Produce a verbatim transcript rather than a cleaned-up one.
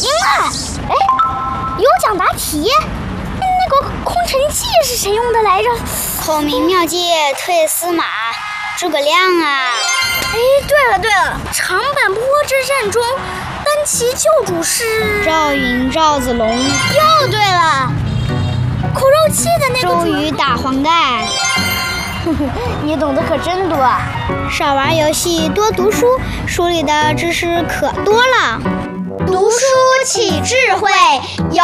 惊了！哎，有奖答题，那个空城计是谁用的来着？ 孔明妙计退司马，诸葛亮啊！ 哎，对了对了，长坂坡之战中，单骑救主是赵云、赵子龙。 又对了，苦肉计的那个周瑜打黄盖。 你懂得可真多啊！ 少玩游戏，多读书，书里的知识可多了。 读书起智慧，有